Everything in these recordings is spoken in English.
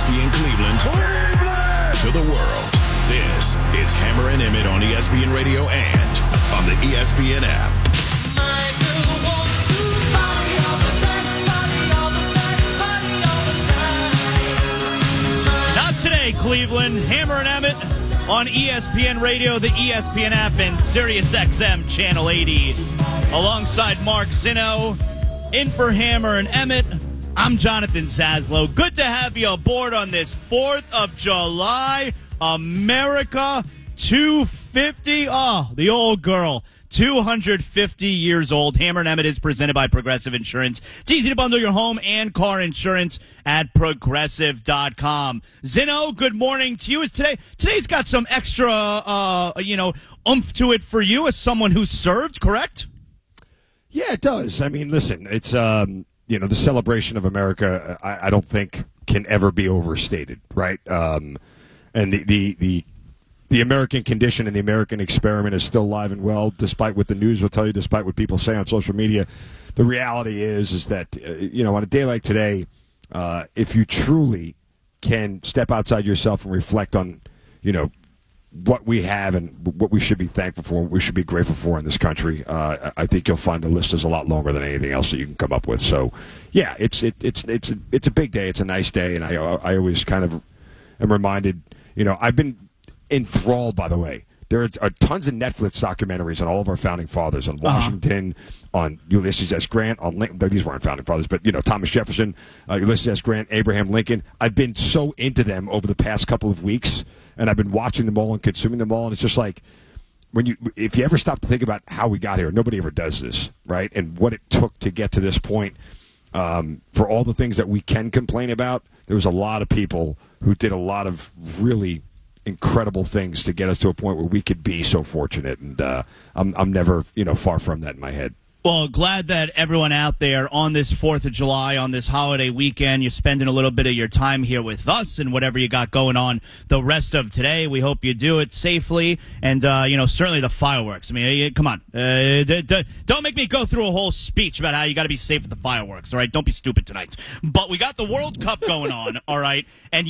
ESPN Cleveland, to the world. This is Hammer and Emmett on ESPN Radio and on the ESPN app. Not today, Cleveland. Hammer and Emmett on ESPN Radio, the ESPN app, and SiriusXM Channel 80. Alongside Mark Zinno, in for Hammer and Emmett, I'm Jonathan Zaslow. Good to have you aboard on this 4th of July. America 250. Oh, the old girl. 250 years old. Hammer and Emmett is presented by Progressive Insurance. It's easy to bundle your home and car insurance at Progressive.com. Zinno, good morning to you. Today's got some extra, oomph to it for you as someone who served, correct? Yeah, it does. I mean, listen, it's, the celebration of America, I don't think can ever be overstated, right? And the American condition and the American experiment is still alive and well, despite what the news will tell you, despite what people say on social media. The reality is that, on a day like today, if you truly can step outside yourself and reflect on, what we have and what we should be thankful for, what we should be grateful for in this country, I think you'll find the list is a lot longer than anything else that you can come up with. So, yeah, it's a big day. It's a nice day, and I always kind of am reminded, I've been enthralled, by the way. There are tons of Netflix documentaries on all of our founding fathers, on Washington, on Ulysses S. Grant, on Lincoln. These weren't founding fathers, but, Thomas Jefferson, Ulysses S. Grant, Abraham Lincoln. I've been so into them over the past couple of weeks, and I've been watching them all and consuming them all, and it's just like, if you ever stop to think about how we got here, nobody ever does this, right? And what it took to get to this point, for all the things that we can complain about, there was a lot of people who did a lot of really incredible things to get us to a point where we could be so fortunate, and I'm never far from that in my head. Well, glad that everyone out there on this 4th of July, on this holiday weekend, you're spending a little bit of your time here with us and whatever you got going on the rest of today. We hope you do it safely, and certainly the fireworks. I mean, come on, don't make me go through a whole speech about how you got to be safe with the fireworks. All right, don't be stupid tonight. But we got the World Cup going on. All right, and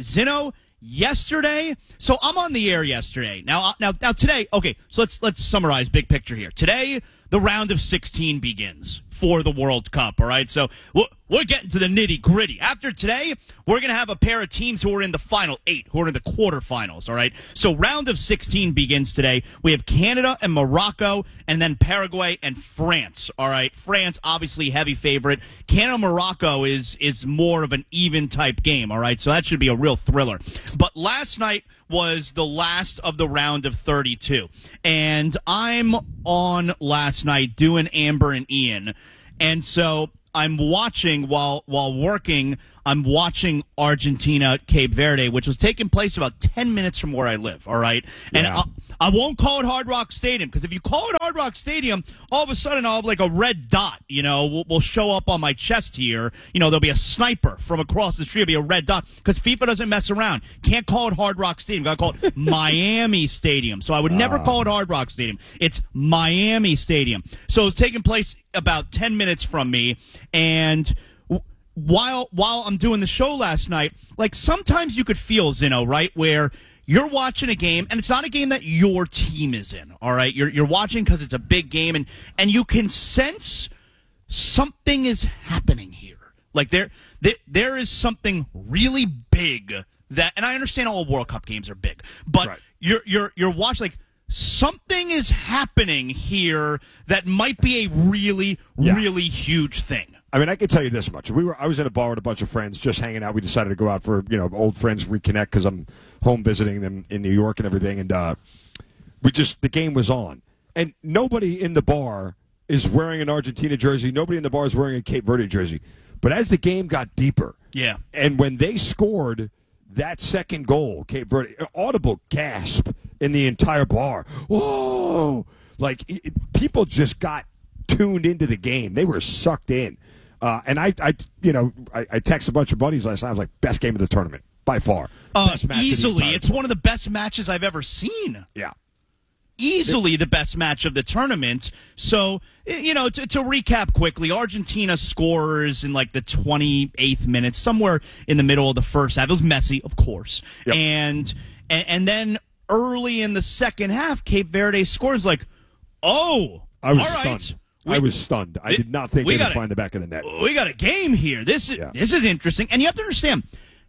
yesterday, so I'm on the air yesterday. Now today, okay, so let's summarize big picture here. Today, the round of 16 begins for the World Cup, all right? So we're getting to the nitty-gritty. After today, we're going to have a pair of teams who are in the final 8, who are in the quarterfinals, all right? So round of 16 begins today. We have Canada and Morocco, and then Paraguay and France, all right? France, obviously heavy favorite. Canada-Morocco is more of an even-type game, all right? So that should be a real thriller. But last night was the last of the round of 32. And I'm on last night doing Amber and Ian. And so I'm watching while working, I'm watching Argentina, Cape Verde, which was taking place about 10 minutes from where I live, all right? And yeah. I won't call it Hard Rock Stadium, because if you call it Hard Rock Stadium, all of a sudden I'll have like a red dot, will show up on my chest here. There'll be a sniper from across the street. It'll be a red dot, because FIFA doesn't mess around. Can't call it Hard Rock Stadium. Got to call it Miami Stadium. So I would never call it Hard Rock Stadium. It's Miami Stadium. So it was taking place about 10 minutes from me, and while I'm doing the show last night, like sometimes you could feel, Zinno, right, where you're watching a game, and it's not a game that your team is in, all right? You're watching because it's a big game, and you can sense something is happening here. Like there is something really big that, and I understand all World Cup games are big, but right. You're watching, like, something is happening here that might be a really, really huge thing. I mean, I can tell you this much. I was in a bar with a bunch of friends just hanging out. We decided to go out for, old friends reconnect because I'm home visiting them in New York and everything. And the game was on. And nobody in the bar is wearing an Argentina jersey. Nobody in the bar is wearing a Cape Verde jersey. But as the game got deeper, and when they scored that second goal, Cape Verde, audible gasp in the entire bar. Whoa! Like, people just got tuned into the game. They were sucked in. And I texted a bunch of buddies last night. I was like, best game of the tournament by far. Easily. It's one of the best matches I've ever seen. Yeah. easily the best match of the tournament. So, you know, to recap quickly, Argentina scores in like the 28th minute, somewhere in the middle of the first half. It was messy, of course. Yep. And then early in the second half, Cape Verde scores like, oh, I was all right. stunned. I was stunned. I did not think they would find the back of the net. We got a game here. This is interesting. And you have to understand,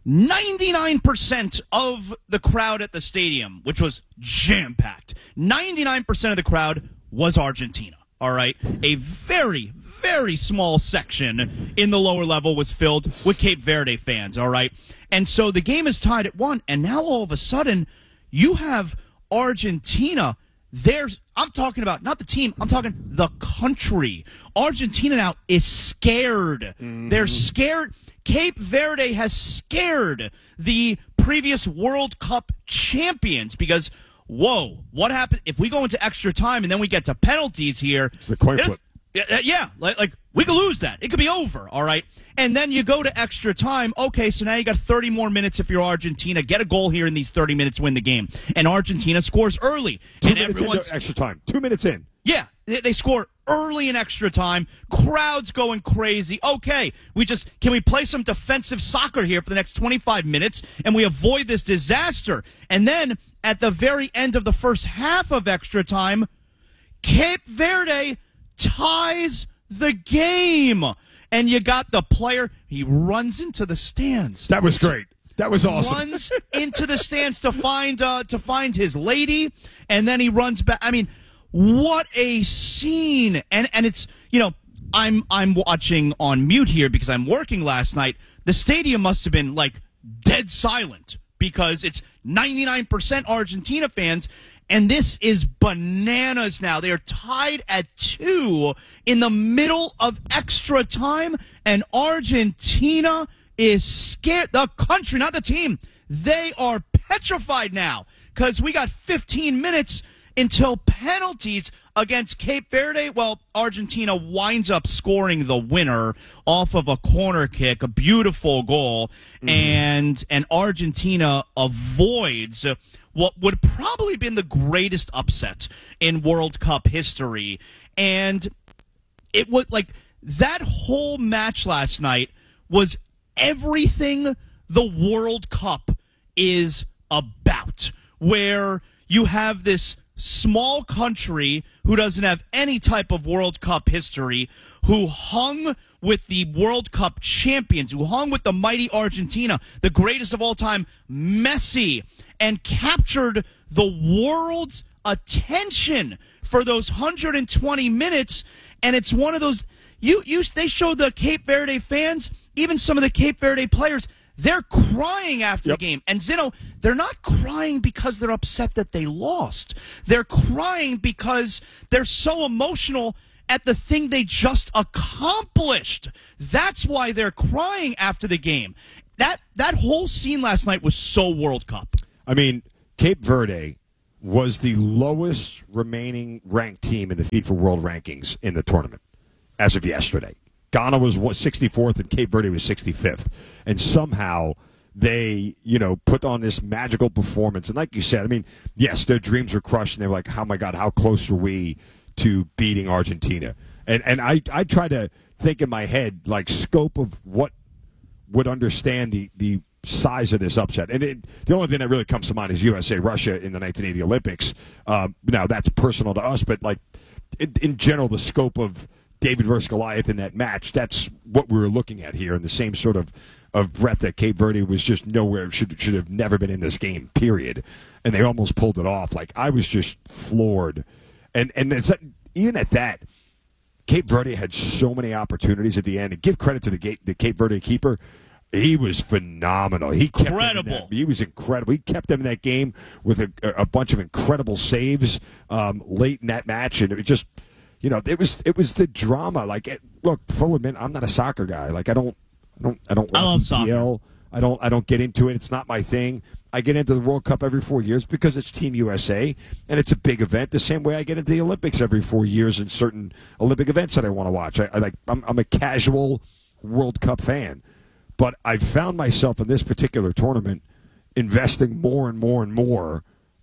99% of the crowd at the stadium, which was jam-packed, 99% of the crowd was Argentina, all right? A very, very small section in the lower level was filled with Cape Verde fans, all right? And so the game is tied at 1, and now all of a sudden you have Argentina. I'm talking about not the team, I'm talking the country. Argentina now is scared. Mm-hmm. They're scared. Cape Verde has scared the previous World Cup champions because, whoa, what happened if we go into extra time and then we get to penalties here? It's the coin flip. Yeah, like we could lose that. It could be over, all right? And then you go to extra time. Okay, so now you got 30 more minutes if you're Argentina. Get a goal here in these 30 minutes, win the game. And Argentina scores early. 2 minutes into extra time. 2 minutes in. Yeah, they score early in extra time. Crowd's going crazy. Okay, can we play some defensive soccer here for the next 25 minutes and we avoid this disaster? And then at the very end of the first half of extra time, Cape Verde ties the game. And you got the player, he runs into the stands. That was great. That was awesome. Runs into the stands to find his lady, and then he runs back. I mean, what a scene. And it's, you know, I'm watching on mute here because I'm working last night. The stadium must have been like dead silent because it's 99% Argentina fans. And this is bananas now. They are tied at 2 in the middle of extra time, and Argentina is scared. The country, not the team. They are petrified now because we got 15 minutes until penalties against Cape Verde. Well, Argentina winds up scoring the winner off of a corner kick, a beautiful goal, and Argentina avoids what would probably been the greatest upset in World Cup history. And it was like that whole match last night was everything the World Cup is about, where you have this small country who doesn't have any type of World Cup history, who hung with the World Cup champions, who hung with the mighty Argentina, the greatest of all time, Messi, and captured the world's attention for those 120 minutes. And it's one of those, they showed the Cape Verde fans, even some of the Cape Verde players, they're crying after the game. And Zino, they're not crying because they're upset that they lost. They're crying because they're so emotional at the thing they just accomplished. That's why they're crying after the game. That whole scene last night was so World Cup. I mean, Cape Verde was the lowest remaining ranked team in the FIFA World Rankings in the tournament as of yesterday. Ghana was 64th and Cape Verde was 65th. And somehow they, put on this magical performance. And like you said, I mean, yes, their dreams were crushed and they were like, oh my God, how close are we to beating Argentina? And I try to think in my head, like, scope of what would understand the size of this upset. And the only thing that really comes to mind is USA-Russia in the 1980 Olympics. Now, that's personal to us, but, like, in general, the scope of David versus Goliath in that match, that's what we were looking at here, and the same sort of breadth that Cape Verde was just nowhere, should have never been in this game, period. And they almost pulled it off. Like, I was just floored. And it's, even at that, Cape Verde had so many opportunities at the end. And give credit to the Cape Verde keeper. He was phenomenal. He was incredible. He kept them in that game with a bunch of incredible saves late in that match, and it just, it was the drama. Like, look, full admit, I'm not a soccer guy. Like, I love soccer. I don't get into it. It's not my thing. I get into the World Cup every 4 years because it's Team USA, and it's a big event. The same way I get into the Olympics every 4 years in certain Olympic events that I want to watch. I'm a casual World Cup fan. But I've found myself in this particular tournament investing more and more and more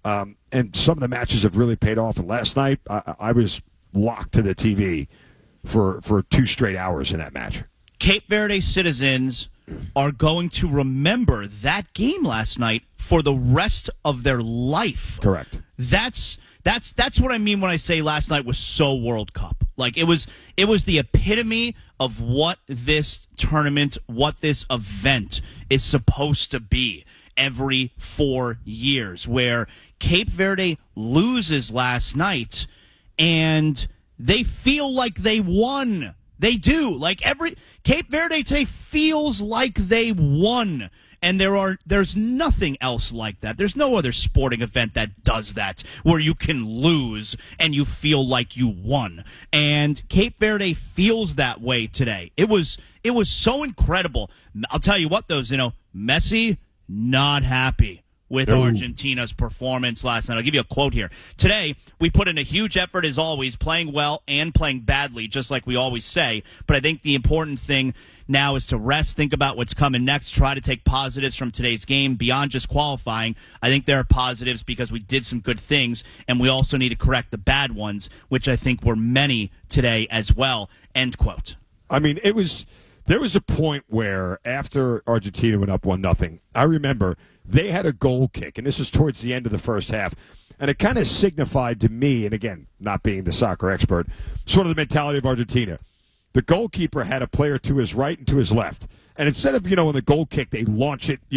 And some of the matches have really paid off. And last night, I was locked to the TV for 2 straight hours in that match. Cape Verde citizens are going to remember that game last night for the rest of their life. Correct. That's what I mean when I say last night was so World Cup. Like it was the epitome of what this tournament, what this event is supposed to be every 4 years, where Cape Verde loses last night and they feel like they won. They do. Like Cape Verde today feels like they won. And there's nothing else like that. There's no other sporting event that does that, where you can lose and you feel like you won. And Cape Verde feels that way today. It was so incredible. I'll tell you what, though, Messi, not happy with Argentina's performance last night. I'll give you a quote here. Today, we put in a huge effort, as always, playing well and playing badly, just like we always say. But I think the important thing now is to rest, think about what's coming next, try to take positives from today's game beyond just qualifying. I think there are positives because we did some good things, and we also need to correct the bad ones, which I think were many today as well. End quote. I mean, there was a point where after Argentina went up 1-0, I remember they had a goal kick, and this is towards the end of the first half, and it kind of signified to me, and again, not being the soccer expert, sort of the mentality of Argentina. The goalkeeper had a player to his right and to his left, and instead of, on the goal kick, they launch it,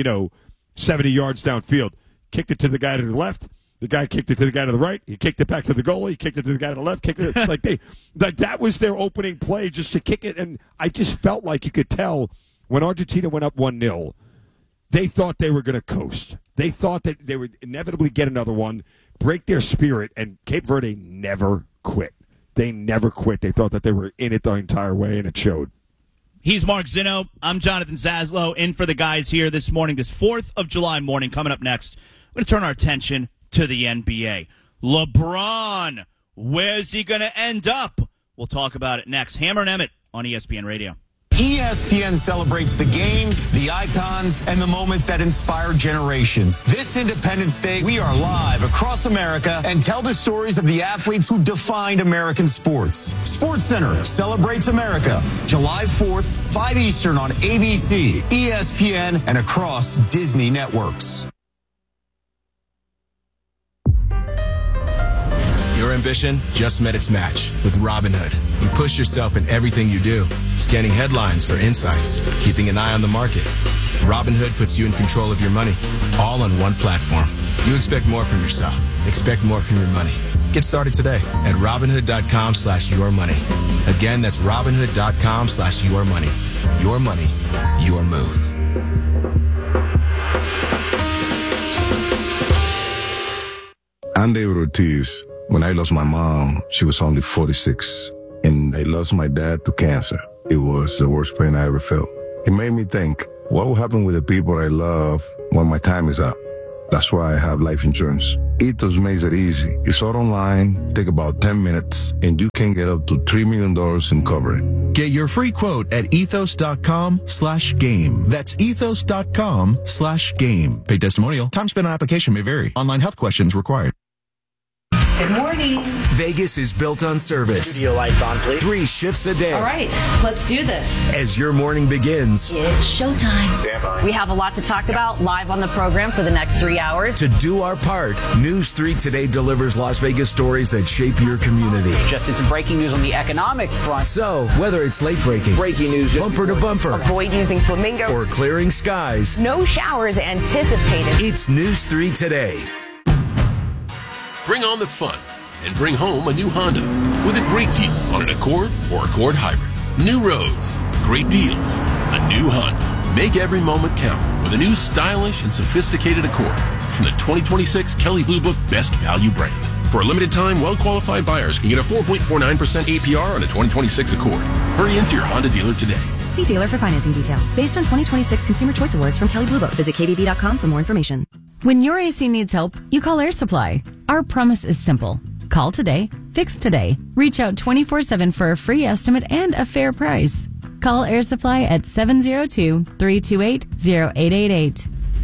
70 yards downfield, kicked it to the guy to the left, the guy kicked it to the guy to the right, he kicked it back to the goalie, he kicked it to the guy to the left, kicked it, like that was their opening play, just to kick it, and I just felt like you could tell when Argentina went up 1-0, they thought they were going to coast. They thought that they would inevitably get another one, break their spirit, and Cape Verde never quit. They never quit. They thought that they were in it the entire way, and it showed. He's Mark Zinno. I'm Jonathan Zaslow, in for the guys here this morning, this 4th of July morning. Coming up next, we're going to turn our attention to the NBA. LeBron, where's he going to end up? We'll talk about it next. Hammer and Emmett on ESPN Radio. ESPN celebrates the games, the icons, and the moments that inspire generations. This Independence Day, we are live across America and tell the stories of the athletes who defined American sports. SportsCenter celebrates America, July 4th, 5 Eastern on ABC, ESPN, and across Disney networks. Your ambition just met its match with Robinhood. You push yourself in everything you do, scanning headlines for insights, keeping an eye on the market. Robinhood puts you in control of your money, all on one platform. You expect more from yourself. Expect more from your money. Get started today at Robinhood.com/yourmoney. Again, that's Robinhood.com/yourmoney. Your money, your move. I'm David Ortiz. When I lost my mom, she was only 46, and I lost my dad to cancer. It was the worst pain I ever felt. It made me think, what will happen with the people I love when my time is up? That's why I have life insurance. Ethos makes it easy. It's all online, take about 10 minutes, and you can get up to $3 million in coverage. Get your free quote at ethos.com/game. That's ethos.com/game. Paid testimonial. Time spent on application may vary. Online health questions required. Good morning. Vegas is built on service. Studio lights on, please. 3 shifts a day. All right, let's do this. As your morning begins. It's showtime. We have a lot to talk about live on the program for the next 3 hours. To do our part, News 3 Today delivers Las Vegas stories that shape your community. Just did some breaking news on the economic front. So, whether it's late breaking, news, bumper to bumper, avoid using Flamingo, or clearing skies, no showers anticipated. It's News 3 Today. Bring on the fun and bring home a new Honda with a great deal on an Accord or Accord Hybrid. New roads, great deals, a new Honda. Make every moment count with a new stylish and sophisticated Accord from the 2026 Kelley Blue Book Best Value brand. For a limited time, well-qualified buyers can get a 4.49% APR on a 2026 Accord. Hurry into your Honda dealer today. See dealer for financing details. Based on 2026 Consumer Choice Awards from Kelley Blue Book. Visit KBB.com for more information. When your AC needs help, you call Air Supply. Our promise is simple. Call today, fix today. Reach out 24/7 for a free estimate and a fair price. Call Air Supply at 702-328-0888.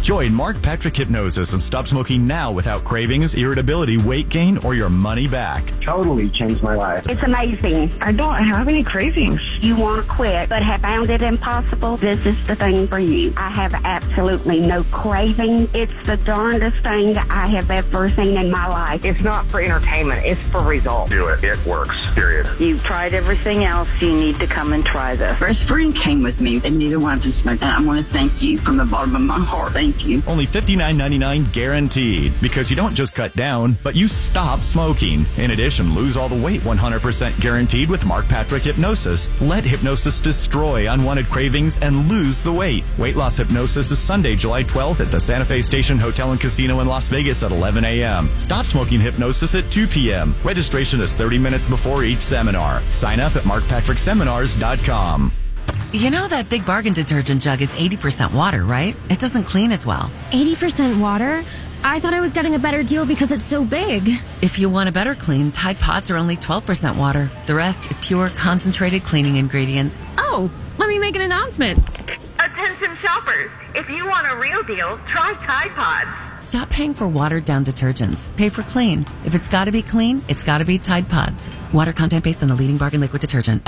Join Mark Patrick Hypnosis and stop smoking now without cravings, irritability, weight gain, or your money back. Totally changed my life. It's amazing. I don't have any cravings. You want to quit, but have found it impossible? This is the thing for you. I have absolutely no craving. It's the darndest thing I have ever seen in my life. It's not for entertainment. It's for results. Do it. It works. Period. You've tried everything else. You need to come and try this. First Spring came with me, and neither one of us smoked. And I want to thank you from the bottom of my heart. Thank you. Only $59.99 guaranteed. Because you don't just cut down, but you stop smoking. In addition, lose all the weight 100% guaranteed with Mark Patrick Hypnosis. Let hypnosis destroy unwanted cravings and lose the weight. Weight Loss Hypnosis is Sunday, July 12th at the Santa Fe Station Hotel and Casino in Las Vegas at 11 a.m. Stop smoking hypnosis at 2 p.m. Registration is 30 minutes before each seminar. Sign up at markpatrickseminars.com. You know that Big Bargain detergent jug is 80% water, right? It doesn't clean as well. 80% water? I thought I was getting a better deal because it's so big. If you want a better clean, Tide Pods are only 12% water. The rest is pure, concentrated cleaning ingredients. Oh, let me make an announcement. Attention shoppers, if you want a real deal, try Tide Pods. Stop paying for watered-down detergents. Pay for clean. If it's got to be clean, it's got to be Tide Pods. Water content based on the leading bargain liquid detergent.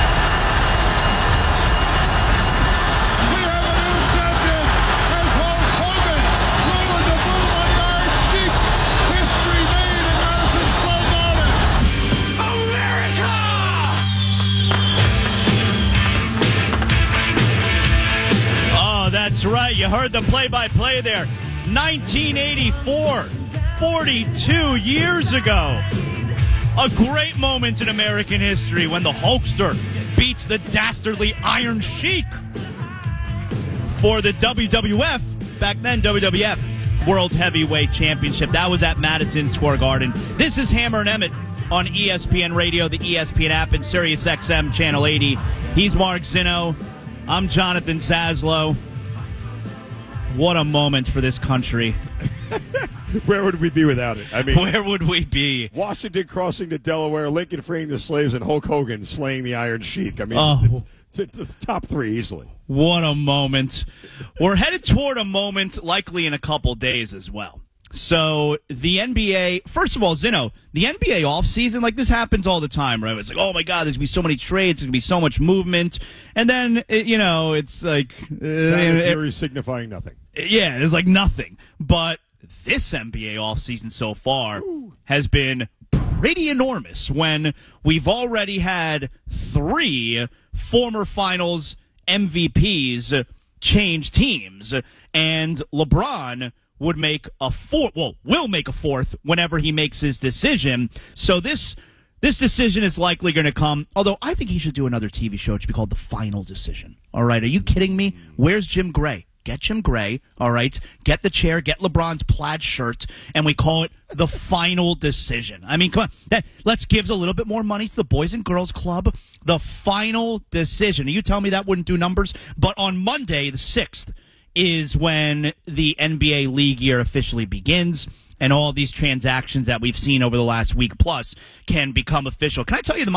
That's right. You heard the play-by-play there. 1984, 42 years ago. A great moment in American history when the Hulkster beats the dastardly Iron Sheik for the WWF, back then WWF, World Heavyweight Championship. That was at Madison Square Garden. This is Hammer and Emmett on ESPN Radio, the ESPN app, and Sirius XM Channel 80. He's Mark Zinno. I'm Jonathan Zaslow. What a moment for this country. Where would we be without it? I mean, where would we be? Washington crossing to Delaware, Lincoln freeing the slaves, and Hulk Hogan slaying the Iron Sheik. I mean, the top three easily. What a moment. We're headed toward a moment likely in a couple days as well. So the NBA, first of all, Zinno, the NBA offseason, like this happens all the time, right? It's like, oh my God, there's going to be so many trades, there's going to be so much movement. And then, it's like... Theory signifying nothing. Yeah, it's like nothing. But this NBA offseason so far has been pretty enormous when we've already had 3 former finals MVPs change teams. And LeBron would make a will make a 4th whenever he makes his decision. So this decision is likely going to come, although I think he should do another TV show. It should be called The Final Decision. All right, are you kidding me? Where's Jim Gray? Get Jim Gray, all right? Get the chair, get LeBron's plaid shirt, and we call it The Final Decision. I mean, come on. Let's give a little bit more money to the Boys and Girls Club. The Final Decision. You tell me that wouldn't do numbers? But on Monday, the 6th, is when the NBA league year officially begins, and all these transactions that we've seen over the last week plus can become official. Can I tell you the